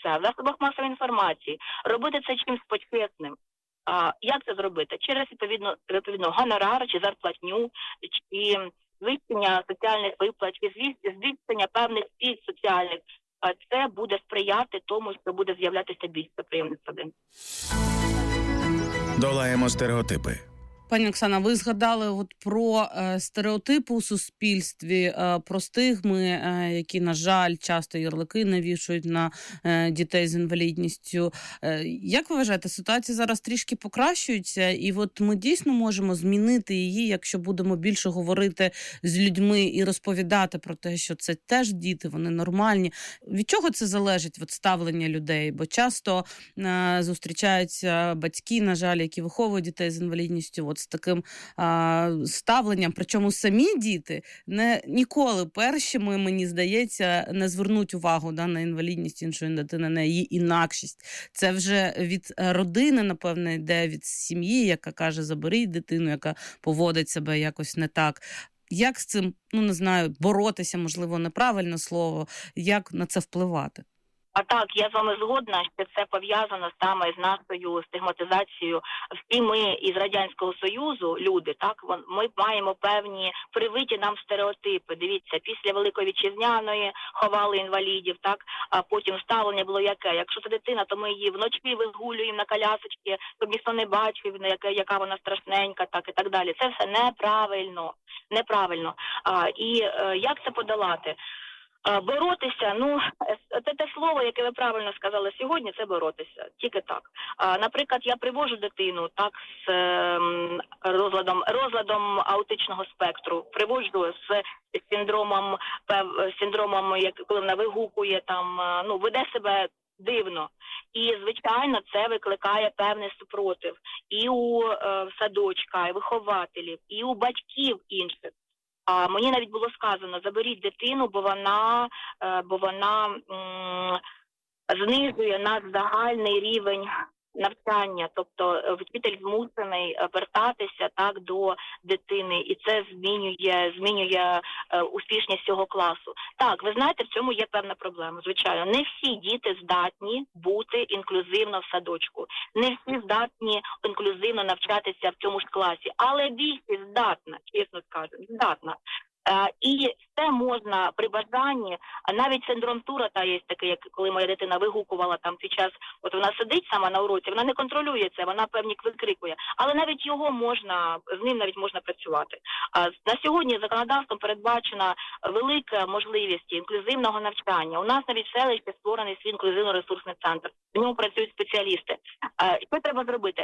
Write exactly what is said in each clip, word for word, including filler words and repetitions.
це в засобах масової інформації, робити це чимось почесним. А, як це зробити? Через відповідно, відповідно гонорар чи зарплатню, чи звищення соціальних виплат, чи звищення певних пільг соціальних. А це буде сприяти тому, що буде з'являтися більш приємних проблем. Долаємо стереотипи. Пані Оксана, ви згадали от про е, стереотипи у суспільстві, е, про стигми, е, які, на жаль, часто ярлики навішують на е, дітей з інвалідністю. Е, як ви вважаєте, ситуація зараз трішки покращується, і от ми дійсно можемо змінити її, якщо будемо більше говорити з людьми і розповідати про те, що це теж діти, вони нормальні. Від чого це залежить, від ставлення людей? Бо часто е, зустрічаються батьки, на жаль, які виховують дітей з інвалідністю, от з таким а, ставленням, причому самі діти не ніколи першими, мені здається, не звернуть увагу да, на інвалідність іншої дитини, на її інакшість. Це вже від родини, напевно, йде, від сім'ї, яка каже, заберіть дитину, яка поводить себе якось не так. Як з цим, ну не знаю, боротися, можливо, неправильне слово, як на це впливати? А так, я з вами згодна, що це пов'язано саме з нашою стигматизацією. Всі ми із Радянського Союзу, люди, так, ми маємо певні привиті нам стереотипи. Дивіться, після Великої Вітчизняної ховали інвалідів, так, а потім ставлення було яке. Якщо це дитина, то ми її вночі вигулюємо на колясочці, щоб ніхто не бачив, яка, яка вона страшненька, так і так далі. Це все неправильно, неправильно. А, і е, як це подолати? Боротися, ну, це те слово, яке ви правильно сказали сьогодні, це боротися, тільки так. А, наприклад, я привожу дитину, так, з е, розладом, розладом аутичного спектру, привожу з синдромом, синдромом, як коли вона вигукує, там, ну, веде себе дивно. І, звичайно, це викликає певний супротив і у е, садочка, і вихователів, і у батьків інших. А мені навіть було сказано, заберіть дитину, бо вона, бо вона м, знижує наш загальний рівень навчання. Тобто вчитель змушений вертатися так до дитини, і це змінює, змінює е, успішність цього класу. Так, ви знаєте, в цьому є певна проблема, звичайно. Не всі діти здатні бути інклюзивно в садочку. Не всі здатні інклюзивно навчатися в цьому ж класі. Але більшість здатна, чесно скажу, здатна. Uh, і це можна при бажанні, а навіть синдром Туретта є такий, як коли моя дитина вигукувала там під час, от вона сидить сама на уроці, вона не контролює це, вона певні викрикує, але навіть його можна, з ним навіть можна працювати. А на сьогодні законодавством передбачена велика можливість інклюзивного навчання. У нас навіть в селищі створений свій інклюзивно-ресурсний центр, в ньому працюють спеціалісти. Uh, що треба зробити?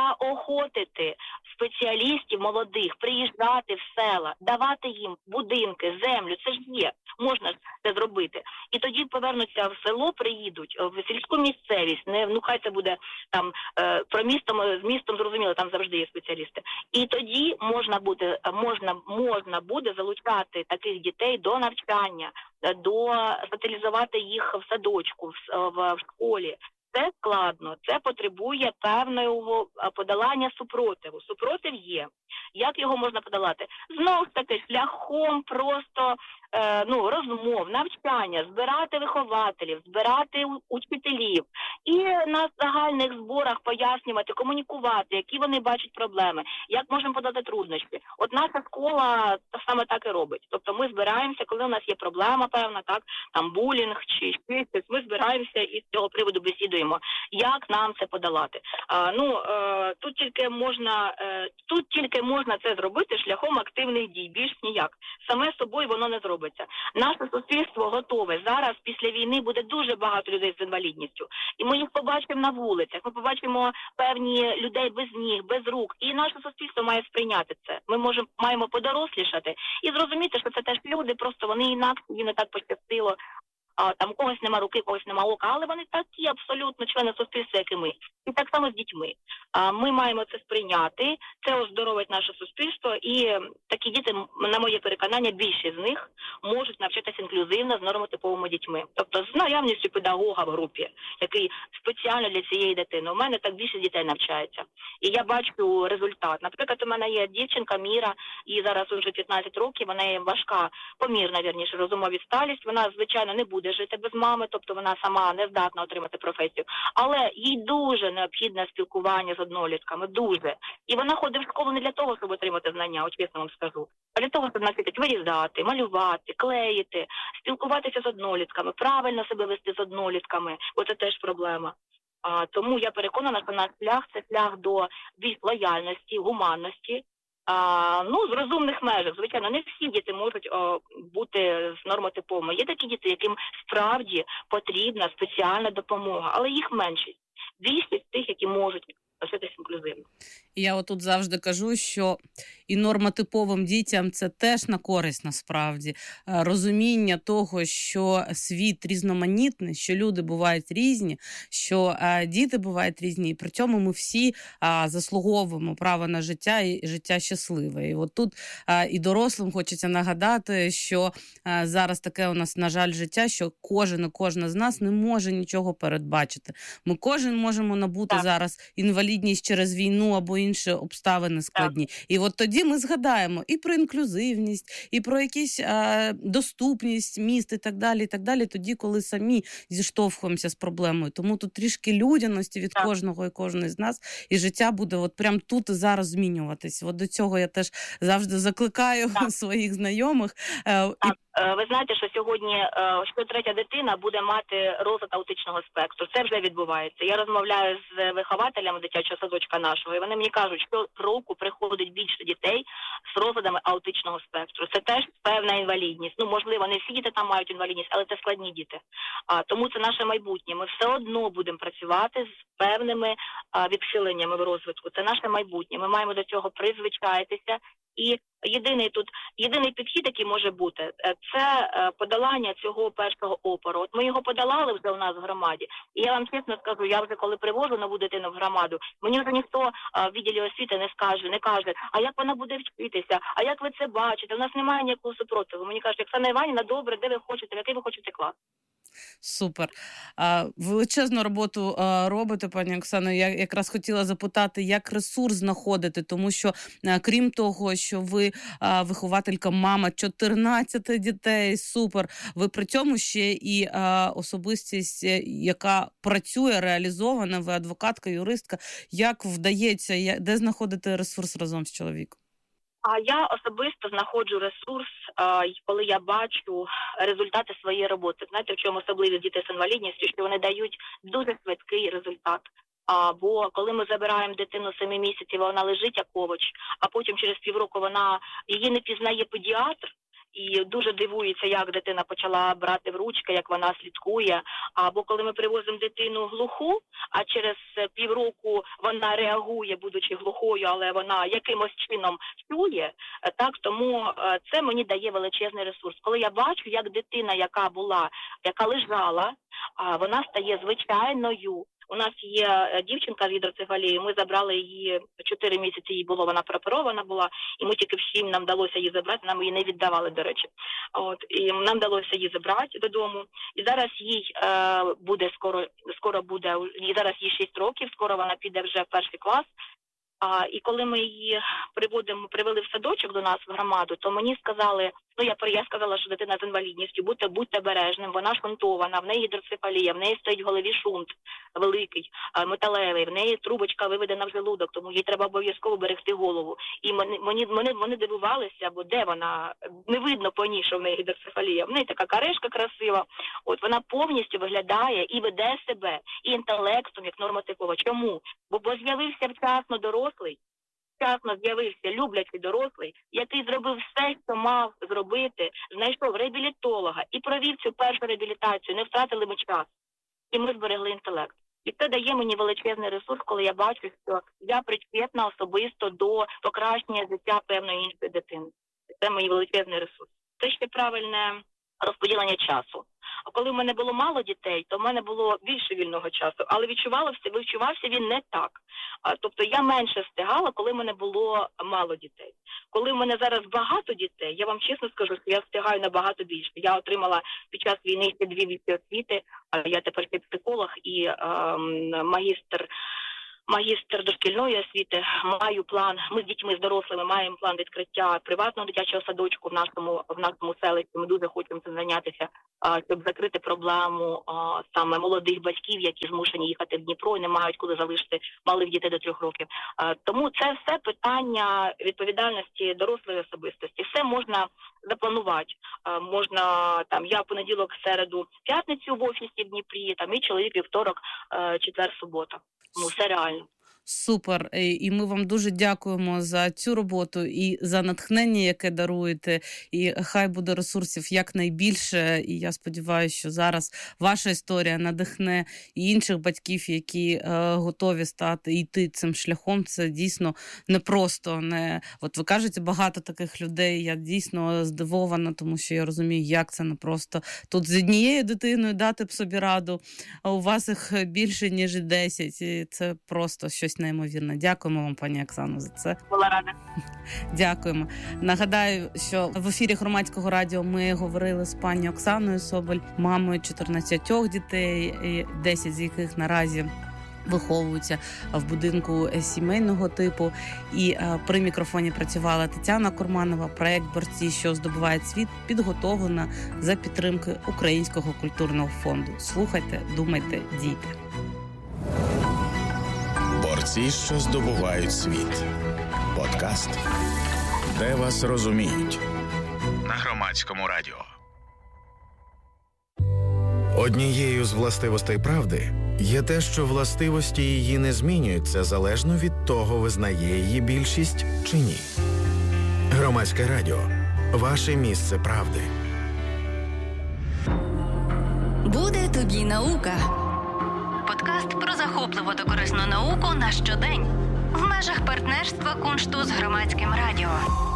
Заохотити спеціалістів молодих, приїжджати в села, давати їм будинки, землю, це ж є, можна ж це зробити. І тоді повернуться в село, приїдуть, в сільську місцевість, не, ну хай це буде там, е, про містом, з містом зрозуміло, там завжди є спеціалісти. І тоді можна буде, можна, можна буде залучати таких дітей до навчання, до соціалізувати їх в садочку, в, в, в школі. Це складно, це потребує певного подолання супротиву. Супротив є. Як його можна подолати? Знову ж таки, шляхом просто е, ну, розмов, навчання, збирати вихователів, збирати учителів і на загальних зборах пояснювати, комунікувати, які вони бачать проблеми, як можемо подати труднощі. От наша школа саме так і робить. Тобто ми збираємося, коли у нас є проблема певна, так, там булінг чи щось, ми збираємося і з цього приводу бесідуємо. Як нам це подолати? А, ну, е, тут тільки можна, е, тут тільки можна це зробити шляхом активних дій, більш ніяк. Саме собою воно не зробиться. Наше суспільство готове. Зараз після війни буде дуже багато людей з інвалідністю. І ми їх побачимо на вулицях, ми побачимо певні людей без ніг, без рук. І наше суспільство має сприйняти це. Ми можемо, маємо подорослішати і зрозуміти, що це теж люди, просто вони інакше, їм не так пощастило. А, там когось нема руки, когось нема ока, але вони такі абсолютно члени суспільства, як і ми. І так само з дітьми. А, ми маємо це сприйняти, це оздоровить наше суспільство, і такі діти, на моє переконання, більшість з них можуть навчатися інклюзивно з нормотиповими дітьми. Тобто з наявністю педагога в групі, який спеціально для цієї дитини. У мене так більше дітей навчається. І я бачу результат. Наприклад, у мене є дівчинка Міра, їй зараз вже п'ятнадцять років, вона є важка, помірна, вірніше, розумова відсталість. Вона, звичайно, не буде буде жити без мами, тобто вона сама не здатна отримати професію, але їй дуже необхідне спілкування з однолітками, дуже. І вона ходить в школу не для того, щоб отримати знання, от чесно вам скажу, а для того, щоб навчитись вирізати, малювати, клеїти, спілкуватися з однолітками, правильно себе вести з однолітками, бо це теж проблема. А, тому я переконана, що наш шлях – це шлях до більш лояльності, гуманності, а, ну, з розумних межах. Звичайно, не всі діти можуть о, бути з нормотиповими. Є такі діти, яким справді потрібна спеціальна допомога, але їх меншість. Більшість тих, які можуть навчитися інклюзивно. Я отут завжди кажу, що і нормотиповим дітям це теж на користь насправді. Розуміння того, що світ різноманітний, що люди бувають різні, що а, діти бувають різні, і при цьому ми всі а, заслуговуємо право на життя і життя щасливе. І от тут а, і дорослим хочеться нагадати, що а, зараз таке у нас, на жаль, життя, що кожен і кожна з нас не може нічого передбачити. Ми кожен можемо набути Так. зараз інвалідність через війну або інші обставини складні. Так. І от тоді ми згадаємо і про інклюзивність, і про якісь а, доступність міст і так далі, і так далі, тоді, коли самі зіштовхуємося з проблемою. Тому тут трішки людяності від так. кожного і кожної з нас, і життя буде от прям тут і зараз змінюватись. От до цього я теж завжди закликаю так. своїх знайомих. Так. Ви знаєте, що сьогодні щотретя дитина буде мати розлад аутичного спектру. Це вже відбувається. Я розмовляю з вихователями дитячого садочка нашого, і вони мені кажуть, що року приходить більше дітей з розладами аутичного спектру. Це теж певна інвалідність. Ну, можливо, не всі діти там мають інвалідність, але це складні діти. А, тому це наше майбутнє. Ми все одно будемо працювати з певними а, відхиленнями в розвитку. Це наше майбутнє. Ми маємо до цього призвичаїтися. І єдиний тут, єдиний підхід, який може бути, це подолання цього першого опору. От ми його подолали вже у нас в громаді. І я вам чесно скажу, я вже коли привожу нову дитину в громаду, мені вже ніхто в відділі освіти не скаже, не каже, а як вона буде вчитися, а як ви це бачите, у нас немає ніякого супротиву. Мені кажуть, Оксана Іванівна, добре, де ви хочете, в який ви хочете клас. Супер. А, величезну роботу а, робите, пані Оксано. Я якраз хотіла запитати, як ресурс знаходити, тому що, а, крім того, що ви а, вихователька, мама, чотирнадцять дітей, супер, ви при цьому ще і а, особистість, яка працює, реалізована, ви адвокатка, юристка. Як вдається, я, де знаходити ресурс разом з чоловіком? А я особисто знаходжу ресурс, коли я бачу результати своєї роботи. Знаєте, в чому особливість дітей з інвалідністю, що вони дають дуже швидкий результат. А, бо коли ми забираємо дитину семи місяців, вона лежить як овоч, а потім через півроку вона її не пізнає педіатр, і дуже дивується, як дитина почала брати в ручки, як вона слідкує. Або коли ми привозимо дитину глуху, а через півроку вона реагує, будучи глухою, але вона якимось чином чує, так, тому це мені дає величезний ресурс. Коли я бачу, як дитина, яка була, яка лежала, вона стає звичайною. У нас є дівчинка з гідроцефалією, ми забрали її, чотири місяці їй було, вона прооперована була, і ми тільки всім нам вдалося її забрати, нам її не віддавали, до речі. От, і нам вдалося її забрати додому, і зараз їй е, буде скоро, скоро буде, і зараз їй шість років, скоро вона піде вже в перший клас. А, і коли ми її приводимо, привели в садочок до нас в громаду, то мені сказали, ну я, я сказала, що дитина з інвалідністю, будьте, будьте бережним, вона шунтована, в неї гідроцефалія, в неї стоїть в голові шунт великий, металевий, в неї трубочка виведена в желудок, тому їй треба обов'язково берегти голову. І мені, мені, вони, вони дивувалися, бо де вона, не видно по ній, що в неї гідроцефалія, в неї така карешка красива, от вона повністю виглядає і веде себе, і інтелектом, як нормотипова. Чому? Бо, бо з'явився вчасно дорослий, вчасно з'явився люблячий дорослий, який зробив все, що мав зробити, знайшов реабілітолога і провів цю першу реабілітацію, не втратили ми час. І ми зберегли інтелект. І це дає мені величезний ресурс, коли я бачу, що я причетна особисто до покращення життя певної іншої дитини. Це мій величезний ресурс. Це ще правильне розподілення часу. А коли в мене було мало дітей, то в мене було більше вільного часу, але відчувався, відчувався він не так. А, тобто я менше встигала, коли в мене було мало дітей. Коли в мене зараз багато дітей, я вам чесно скажу, що я встигаю набагато більше. Я отримала під час війни ще дві віці освіти, а я тепер ще психолог і е, магістр магістр дошкільної освіти, маю план, ми з дітьми, з дорослими маємо план відкриття приватного дитячого садочку в нашому, в нашому селищі. Ми дуже хочемо цим зайнятися, щоб закрити проблему саме молодих батьків, які змушені їхати в Дніпро і не мають коли залишити малих дітей до трьох років. Тому це все питання відповідальності дорослої особистості. Все можна запланувати. Можна, там, я понеділок, середу, п'ятницю в офісі в Дніпрі, там, і чоловік вівторок, четвер, субота. Ну, все реально. Супер. І ми вам дуже дякуємо за цю роботу і за натхнення, яке даруєте. І хай буде ресурсів якнайбільше. І я сподіваюся, що зараз ваша історія надихне і інших батьків, які е, готові стати і йти цим шляхом. Це дійсно непросто. Не... От ви кажете, багато таких людей. Я дійсно здивована, тому що я розумію, як це непросто. Тут з однією дитиною дати б собі раду, а у вас їх більше, ніж десять. І це просто щось неймовірно. Дякуємо вам, пані Оксано, за це. Була рада. Дякуємо. Нагадаю, що в ефірі Громадського радіо ми говорили з пані Оксаною Соболь, мамою чотирнадцяти дітей, десять з яких наразі виховуються в будинку сімейного типу. І а, при мікрофоні працювала Тетяна Курманова. Проект «Борці, що здобувають світ» підготовлена за підтримки Українського культурного фонду. Слухайте, думайте, дійте. Борці, що здобувають світ. Подкаст, де вас розуміють. На Громадському радіо. Однією з властивостей правди є те, що властивості її не змінюються залежно від того, визнає її більшість чи ні. Громадське радіо. Ваше місце правди. Буде тобі наука. Подкаст про захопливу та корисну науку на щодень. В межах партнерства Куншту з Громадським радіо.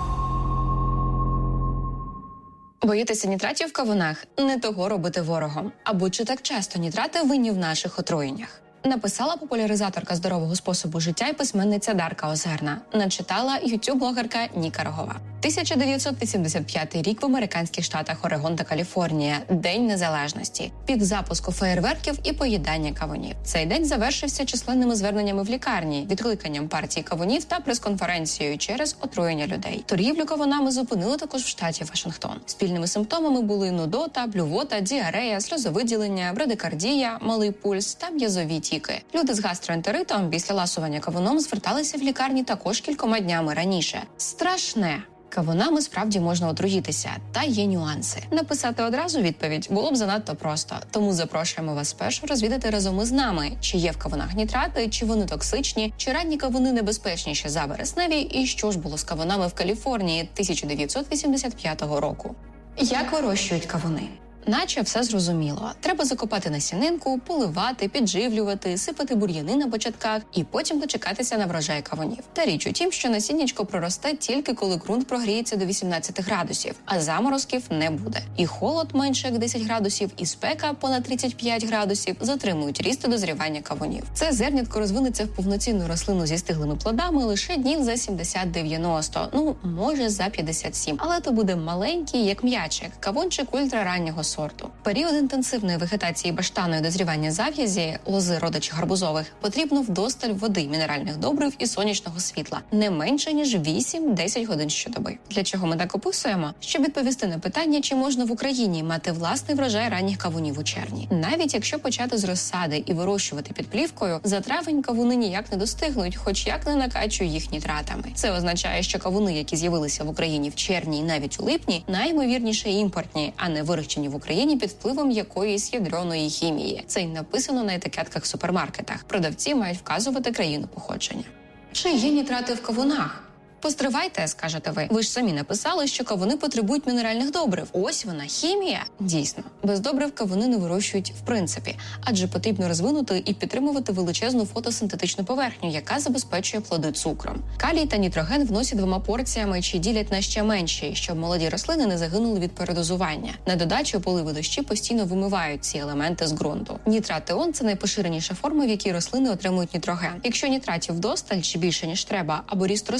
Боїтеся нітратів в кавунах? Не того робити ворогом. Або чи так часто нітрати винні в наших отруєннях? Написала популяризаторка здорового способу життя і письменниця Дарка Озерна. Начитала ютуб-блогерка Ніка Рогова. тисяча дев'ятсот вісімдесят п'ятий рік в американських штатах Орегон та Каліфорнія. День Незалежності. Пік запуску феєрверків і поїдання кавунів. Цей день завершився численними зверненнями в лікарні, відкликанням партії кавунів та прес-конференцією через отруєння людей. Торгівлю кавунами зупинили також в штаті Вашингтон. Спільними симптомами були нудота, блювота, діарея, сльозовиділення, брадикардія, малий пульс та м'язові тіки. Люди з гастроентеритом після ласування кавуном зверталися в лікарні також кількома днями раніше. Страшне! Кавунами справді можна отруїтися, та є нюанси. Написати одразу відповідь було б занадто просто, тому запрошуємо вас спершу розвідати разом із нами, чи є в кавунах нітрати, чи вони токсичні, чи ранні кавуни небезпечніші за вересневі, і що ж було з кавунами в Каліфорнії тисяча дев'ятсот вісімдесят п'ятого року. Як вирощують кавуни? Наче все зрозуміло. Треба закопати насінинку, поливати, підживлювати, сипати бур'яни на початках і потім дочекатися на врожай кавунів. Та річ у тім, що насіннячко проросте тільки коли ґрунт прогріється до вісімнадцяти градусів, а заморозків не буде. І холод менше як десять градусів, і спека понад тридцять п'ять градусів затримують ріст і дозрівання кавунів. Це зернятко розвинеться в повноцінну рослину зі стиглими плодами лише днів за сімдесят-дев'яносто, ну, може за п'ятдесят сім. Але то буде маленький, як м'ячик, кавунчик ультрараннього сорту. Період інтенсивної вегетації баштану і дозрівання зав'язі, лози родичів гарбузових, потрібно вдосталь води, мінеральних добрив і сонячного світла. Не менше, ніж вісім-десять годин щодоби. Для чого ми так описуємо? Щоб відповісти на питання, чи можна в Україні мати власний врожай ранніх кавунів у червні. Навіть якщо почати з розсади і вирощувати під плівкою, за травень кавуни ніяк не достигнуть, хоч як не накачує їх нітратами. Це означає, що кавуни, які з'явилися в Україні в червні і навіть у липні, найімовірніше імпортні, а не вирощені в Україні під впливом якоїсь ядерної хімії. Це й написано на етикетках в супермаркетах. Продавці мають вказувати країну походження. Чи є нітрати в кавунах? Постривайте, скажете ви. Ви ж самі написали, що кавуни потребують мінеральних добрив. Ось вона, хімія. Дійсно, без добрив кавуни не вирощують в принципі, адже потрібно розвинути і підтримувати величезну фотосинтетичну поверхню, яка забезпечує плоди цукром. Калій та нітроген вносять двома порціями чи ділять на ще менші, щоб молоді рослини не загинули від передозування. На додачу поливи дощі постійно вимивають ці елементи з ґрунту. Нітрат-іон – це найпоширеніша форма, в якій рослини отримують нітроген. Якщо нітратів вдосталь чи більше, ніж треба, або ріст рослини наразі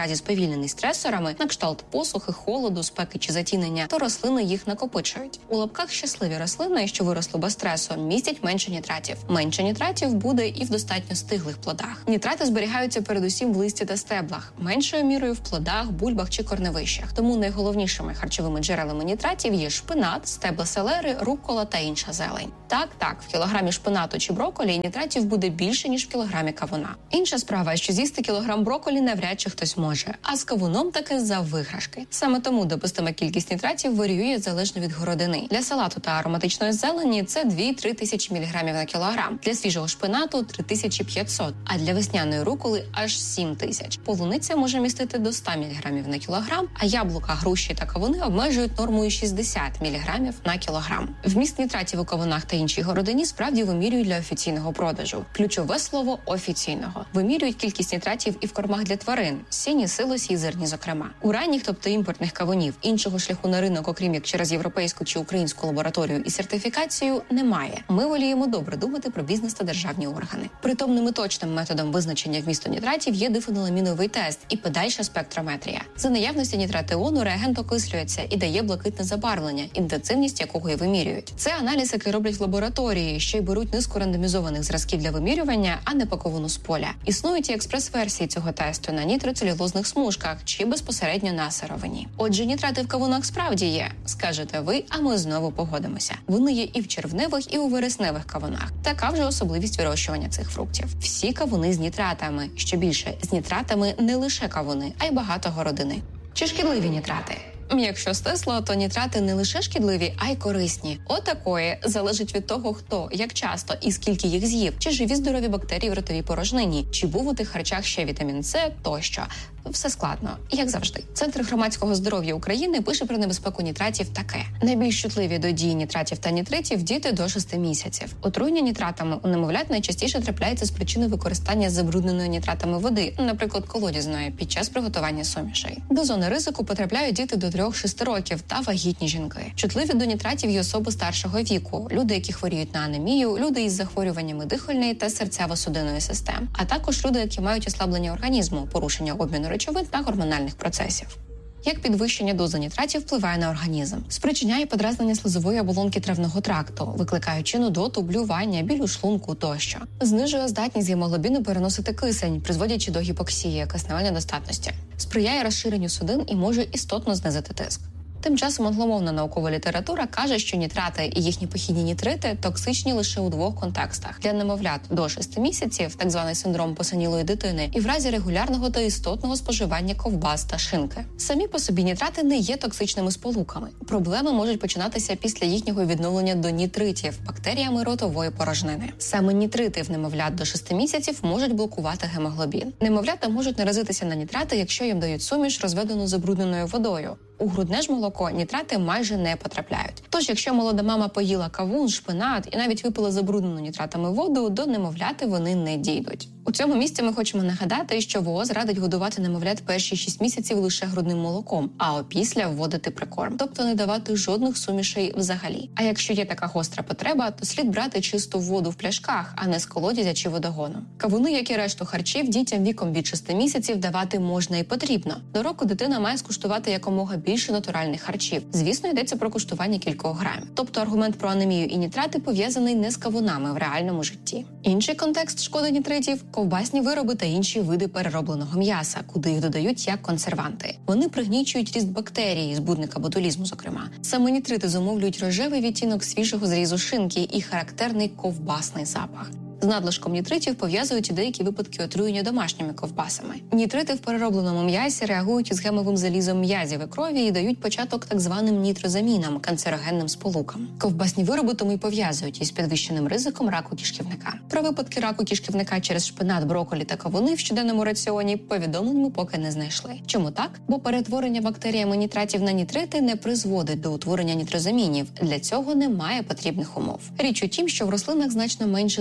разі сповільнений стресорами, на кшталт посухи, холоду, спеки чи затінення, то рослини їх накопичують. У лапках щасливі рослини, що виросли без стресу, містять менше нітратів. Менше нітратів буде і в достатньо стиглих плодах. Нітрати зберігаються передусім в листі та стеблах, меншою мірою в плодах, бульбах чи корневищах. Тому найголовнішими харчовими джерелами нітратів є шпинат, стебла селери, руккола та інша зелень. Так, так, в кілограмі шпинату чи брокколі нітратів буде більше, ніж в кілограмі кавуна. Інша справа, що з'їсти кілограм брокколі навряд чи хтось може, а з кавуном таки за виграшки. Саме тому допустима кількість нітратів варіює залежно від городини. Для салату та ароматичної зелені це дві-три тисячі міліграмів на кілограм, для свіжого шпинату – три тисячі п'ятсот, а для весняної руколи – аж сім тисяч. Полуниця може містити до ста міліграмів на кілограм, а яблука, груші та кавуни обмежують нормою шістдесят міліграмів на кілограм. Вміст нітратів у кавунах та іншій городині справді вимірюють для офіційного продажу. Ключове слово – офіційного. Вимірюють кількість нітратів і в кормах для тварин – сіні, силосі і зерні зокрема. У ранніх, тобто імпортних кавунів, іншого шляху на ринок, окрім як через європейську чи українську лабораторію і сертифікацію, немає. Ми воліємо добре думати про бізнес та державні органи. Притомним і точним методом визначення вмісту нітратів є дифеnyламіновий тест і подальша спектрометрія. За наявності нітратеону реагент окислюється і дає блакитне забарвлення, інтенсивність якого і вимірюють. Це аналіз, який роблять в лабораторії, ще й беруть низку рандомізованих зразків для вимірювання, а не по кавуну з поля. Існують і експрес-версії цього тесту на нітроцелюлозних смужках чи безпосередньо на сировині. Отже, нітрати в кавунах справді є, скажете ви, а ми знову погодимося. Вони є і в червневих, і у вересневих кавунах. Така вже особливість вирощування цих фруктів. Всі кавуни з нітратами. Що більше, з нітратами не лише кавуни, а й багато городини. Чи шкідливі нітрати? Якщо стисло, то нітрати не лише шкідливі, а й корисні. Отакої залежить від того, хто, як часто і скільки їх з'їв, чи живі здорові бактерії в ротовій порожнині, чи був у тих харчах ще вітамін С тощо. Все складно, як завжди. Центр громадського здоров'я України пише про небезпеку нітратів таке. Найбільш чутливі до дії нітратів та нітритів діти до шести місяців. Отруєння нітратами у немовлят найчастіше трапляється з причини використання забрудненої нітратами води, наприклад, колодязної, під час приготування сумішей. До зони ризику потрапляють діти до трьох-шести років та вагітні жінки. Чутливі до нітратів є особи старшого віку, люди, які хворіють на анемію, люди із захворюваннями дихальної та серцево-судинної систем, а також люди, які мають ослаблення організму, порушення обміну речовин та гормональних процесів. Як підвищення дози нітратів впливає на організм? Спричиняє подразнення слизової оболонки травного тракту, викликаючи нудоту, блювання, біль у шлунку тощо. Знижує здатність гемоглобіну переносити кисень, призводячи до гіпоксії, кисневої недостатності. Сприяє розширенню судин і може істотно знизити тиск. Тим часом англомовна наукова література каже, що нітрати і їхні похідні нітрити токсичні лише у двох контекстах: для немовлят до шести місяців, так званий синдром посинілої дитини, і в разі регулярного та істотного споживання ковбас та шинки. Самі по собі нітрати не є токсичними сполуками. Проблеми можуть починатися після їхнього відновлення до нітритів бактеріями ротової порожнини. Саме нітрити в немовлят до шести місяців можуть блокувати гемоглобін. Немовлята можуть наразитися на нітрати, якщо їм дають суміш, розведену забрудненою водою. У грудне ж молоко нітрати майже не потрапляють. Тож, якщо молода мама поїла кавун, шпинат і навіть випила забруднену нітратами воду, до немовляти вони не дійдуть. У цьому місці ми хочемо нагадати, що ВООЗ радить годувати немовлят перші шість місяців лише грудним молоком, а опісля вводити прикорм, тобто не давати жодних сумішей взагалі. А якщо є така гостра потреба, то слід брати чисту воду в пляшках, а не з колодязя чи водогону. Кавуни, як і решту харчів, дітям віком від шести місяців давати можна і потрібно. До року дитина має скуштувати якомога більше натуральних харчів. Звісно, йдеться про куштування кількох грамів. Тобто аргумент про анемію і нітрати пов'язаний не з кавунами в реальному житті. Інший контекст шкоди нітритів – ковбасні вироби та інші види переробленого м'яса, куди їх додають як консерванти. Вони пригнічують ріст бактерій, збудника ботулізму, зокрема. Саме нітрити зумовлюють рожевий відтінок свіжого зрізу шинки і характерний ковбасний запах. З надлишком нітритів пов'язують і деякі випадки отруєння домашніми ковбасами. Нітрити в переробленому м'ясі реагують із гемовим залізом м'язів і крові і дають початок так званим нітрозамінам – канцерогенним сполукам. Ковбасні вироби тому й пов'язують із підвищеним ризиком раку кишківника. Про випадки раку кишківника через шпинат, брокколі та кавуни в щоденному раціоні повідомлень ми поки не знайшли. Чому так? Бо перетворення бактеріями нітратів на нітрити не призводить до утворення нітрозамінів. Для цього немає потрібних умов. Річ у тім, що в рослинах значно менше заліза,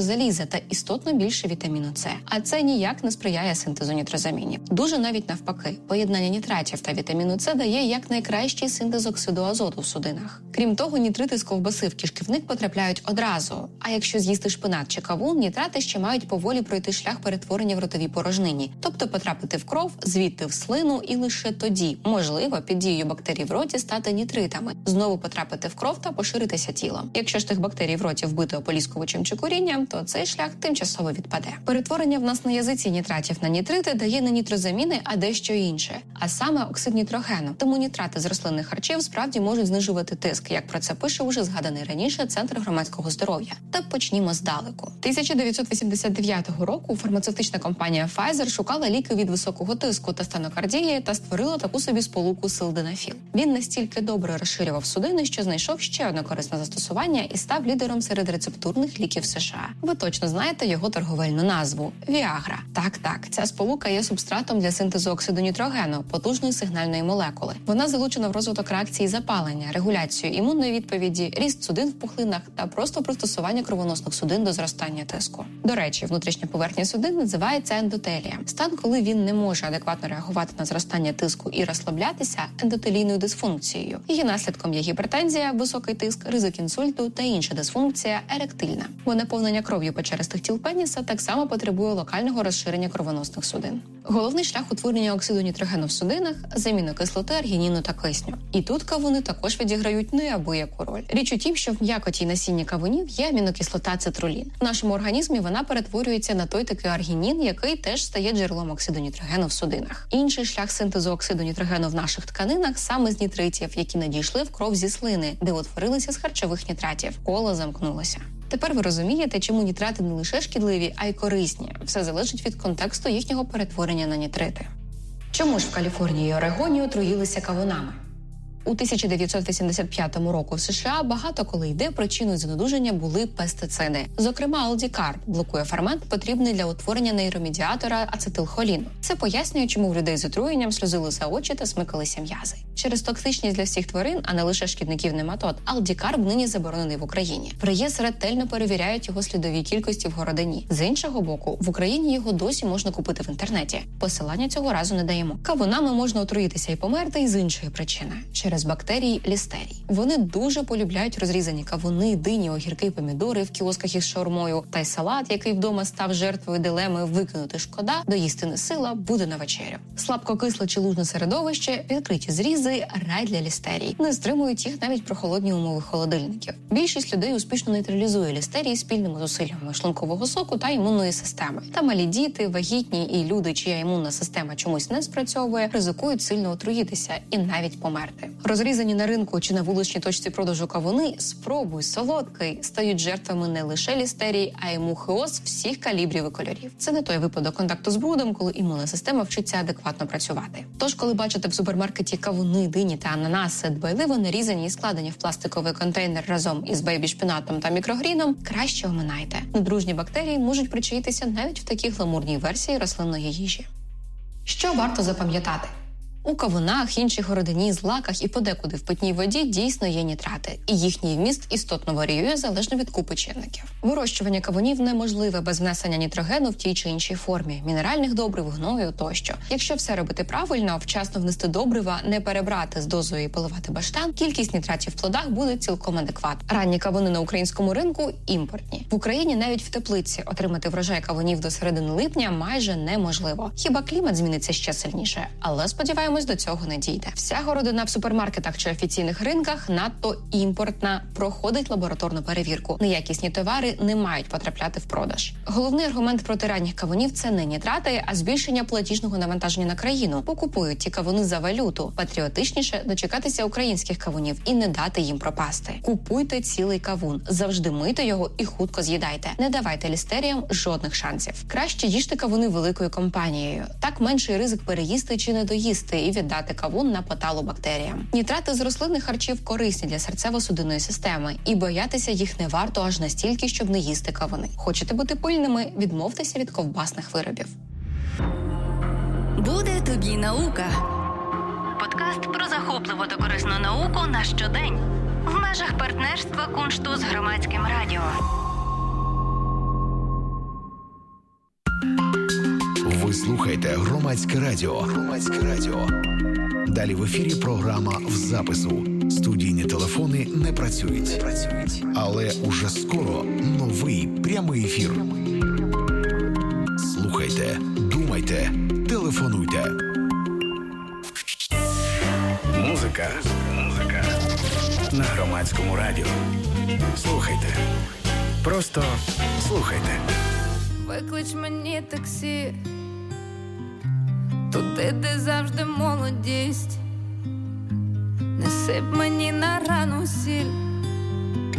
м'яса та істотно більше вітаміну С. А це ніяк не сприяє синтезу нітрозамінів. Дуже навіть навпаки. Поєднання нітратів та вітаміну С дає якнайкращий синтез оксиду азоту в судинах. Крім того, нітрити з ковбаси в кишківник потрапляють одразу. А якщо з'їсти шпинат чи кавун, нітрати ще мають поволі пройти шлях перетворення в ротовій порожнині, тобто потрапити в кров, звідти в слину і лише тоді, можливо, під дією бактерій в роті стати нітритами, знову потрапити в кров та поширитися тілом. Якщо ж тих бактерій в роті вбито ополіскувачем чи курінням, то цей шлях тимчасово відпаде. Перетворення в нас на язиці нітратів на нітрити дає не нітрозаміни, а дещо інше, а саме оксид нітрогену. Тому нітрати з рослинних харчів справді можуть знижувати тиск, як про це пише уже згаданий раніше Центр громадського здоров'я. Та почнімо здалеку. тисяча дев'ятсот вісімдесят дев'ятого року фармацевтична компанія Pfizer шукала ліки від високого тиску та стенокардії та створила таку собі сполуку силденафіл. Він настільки добре розширював судини, що знайшов ще одне корисне застосування і став лідером серед рецептурних ліків США. Ви точно знаєте його торговельну назву – Віагра. Так-так, ця сполука є субстратом для синтезу оксиду нітрогену, потужної сигнальної молекули. Вона залучена в розвиток реакції запалення, регуляцію імунної відповіді, ріст судин в пухлинах та просто пристосування кровоносних судин до зростання тиску. До речі, внутрішня поверхня судин називається ендотелієм. Стан, коли він не може адекватно реагувати на зростання тиску і розслаблятися, ендотелійною дисфункцією. Її наслідком є гіпертензія, високий тиск, ризик інсульту та інша дисфункція еректильна. Бо наповнення кров'ю печеристих тіл пеніса так само потребує локального розширення кровоносних судин. Головний шлях утворення оксиду нітрогену в судинах – заміна кислоти, аргініну та кисню. І тут кавуни також відіграють неабияку роль. Річ у тім, що в м'якоті й насінні кавунів є амінокислота цитрулін. В нашому організмі вона перетворюється на той такий аргінін, який теж стає джерелом оксиду нітрогену в судинах. Інший шлях синтезу оксиду нітрогену в наших тканинах саме з нітритів, які надійшли в кров зі слини, де утворилися з харчових нітратів. Коло замкнулося. Тепер ви розумієте, чому нітрати не лише шкідливі, а й корисні. Все залежить від контексту їхнього перетворення на нітрити. Чому ж в Каліфорнії і Орегоні отруїлися кавунами? У тисяча дев'ятсот вісімдесят п'ятому року в США багато коли йде причиною занедужання були пестициди. Зокрема, алдікарб блокує фермент, потрібний для утворення нейромедіатора ацетилхоліну. Це пояснює, чому в людей з отруєнням сльозилися очі та смикалися м'язи. Через токсичність для всіх тварин, а не лише шкідників нематод, алдікарб нині заборонений в Україні. В реєс ретельно перевіряють його слідові кількості в городині. З іншого боку, в Україні його досі можна купити в інтернеті. Посилання цього разу не даємо. Кавунами можна отруїтися і померти і з іншої причини – через бактерії лістерій. Вони дуже полюбляють розрізані кавуни, дині, огірки, помідори в кіосках із шаурмою та й салат, який вдома став жертвою дилеми викинути шкода, доїсти не сила, буде на вечерю. Слабкокисле чи лужне середовище, відкриті зрізи – рай для лістерій. Не стримують їх навіть прохолодні умови холодильників. Більшість людей успішно нейтралізує лістерії спільними зусиллями шлункового соку та імунної системи. Та малі діти, вагітні і люди, чия імунна система чомусь не спрацьовує, ризикують сильно отруїтися і навіть померти. Розрізані на ринку чи на вуличній точці продажу кавуни, спробуй, солодкий, стають жертвами не лише лістерій, а й мухіоз всіх калібрів і кольорів. Це не той випадок контакту з брудом, коли імунна система вчиться адекватно працювати. Тож, коли бачите в супермаркеті кавуни, дині та ананаси, дбайливо нарізані і складені в пластиковий контейнер разом із бейбі-шпинатом та мікрогріном, краще оминайте. Недружні бактерії можуть причаїтися навіть в такій гламурній версії рослинної їжі. Що варто запам'ятати? У кавунах, інших городині, злаках і подекуди в питній воді дійсно є нітрати, і їхній вміст істотно варіює залежно від купи чинників. Вирощування кавунів неможливе без внесення нітрогену в тій чи іншій формі, мінеральних добрив, гною тощо. Якщо все робити правильно, вчасно внести добрива, не перебрати з дозою і поливати баштан, кількість нітратів в плодах буде цілком адекватна. Ранні кавуни на українському ринку – імпортні. В Україні навіть в теплиці отримати врожай кавунів до середини липня майже неможливо. Хіба клімат зміниться ще сильніше, але сподіваємося, до цього не дійде. Вся городина в супермаркетах чи офіційних ринках надто імпортна, проходить лабораторну перевірку. Неякісні товари не мають потрапляти в продаж. Головний аргумент проти ранніх кавунів – це не нітрати, а збільшення платіжного навантаження на країну. Покупують ті кавуни за валюту. Патріотичніше дочекатися українських кавунів і не дати їм пропасти. Купуйте цілий кавун, завжди мийте його і хутко з'їдайте. Не давайте лістеріям жодних шансів. Краще їжте кавуни великою компанією. Так менший ризик переїсти чи не доїсти і віддати кавун на поталу бактеріям. Нітрати з рослинних харчів корисні для серцево-судинної системи, і боятися їх не варто аж настільки, щоб не їсти кавуни. Хочете бути пильними? Відмовтеся від ковбасних виробів. Буде тобі наука. Подкаст про захопливу та корисну науку на щодень. В межах партнерства Куншту з Громадським радіо. Слухайте Громадське радіо. Громадське радіо. Далі в ефірі програма «В запису». Студійні телефони не працюють. Не працюють. Але уже скоро новий прямий ефір. Слухайте, думайте, телефонуйте. Музика. Музика. На Громадському радіо. Слухайте. Просто слухайте. Виклич мені таксі, туди, де завжди молодість. Не сип мені на рану сіль,